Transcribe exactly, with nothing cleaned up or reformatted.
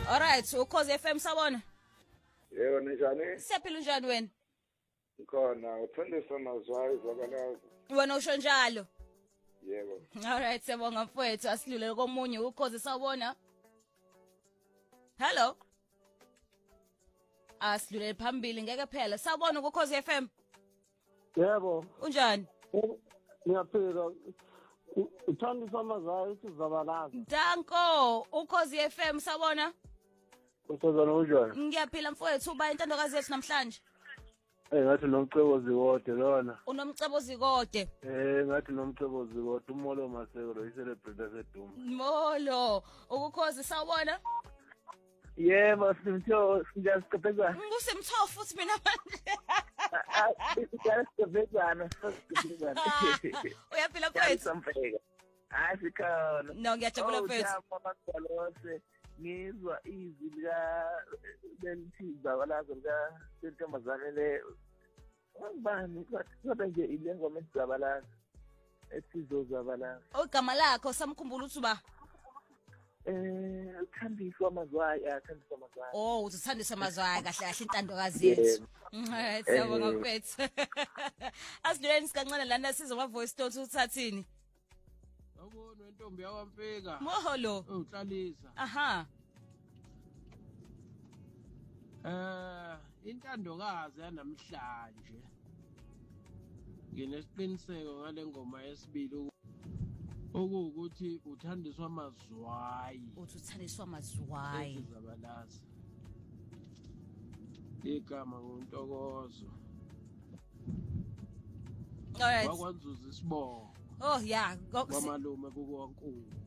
Alright, ukhozi F M sabona. Yebo njani? Siyaphila njani wena? Khona uthondisa mazwayi zakalazi. Wena usho njalo. Yebo. Alright, siyabonga mfowethu, asilulele komunye ukhozi sawubona. Hello. Asilulele phambili ngeke phela. Sawubona ukhozi F M. Yebo. Unjani? Ngiyaphila. Uthondisa mazwayi uthi zabalazi. Danko, ukhozi F M sawubona. Usazana unjani? Ngiyaphila mfowethu, uba intandokazi yethu namhlanje. Eh ngathi nomcebo zikode lona. Unomcebo zikode. Eh ngathi nomcebo zikode umolo Maseko yi celebrate aseduma. Molo, ukukhozi sawubona? Yebo simtho siyasiqhubeka. Ngusemtho futhi mina manje. Siyasiqhubeka siyasiqhubeka. Uyaphila mfowethu? Sampheka. Hayi sikhona. No ngiyajabula mfowethu. Mama ngizwa izwi lika lenthiza walazo lika sentombazane le ngibani kodwa nje ile ngoma ezabalaza ethizo zabalaza ogama lakho samkhumbula uthi ba eh uthandiswa amazwayi athandiswa amazwayi oh uthandiswa amazwayi kahle kahle intandokazi yethu alright siyabonga mfethu asidluleni sikancane lana sizwa ama voice notes uthathini. Yabona wentombi yakwamfika. Moholo. Uhlalisa. Aha. Eh, intandokazi yanamhlanje. Nginesiqiniseko ngale ngoma yesibili okuwukuthi uthandiswa amazwayi. Uthi uthandiswa amazwayi. Zabalaza. Igama nguNtokozo. Alright. Wakwanzuza isibongo. Oh yeah, kwamalume kukonkulu.